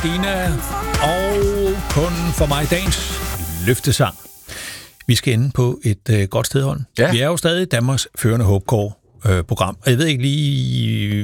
Kina og kun for mig dagens løftesang. Vi skal ende på et godt sted, Holm. Ja. Vi er jo stadig Danmarks førende håbkår program. Og jeg ved ikke lige,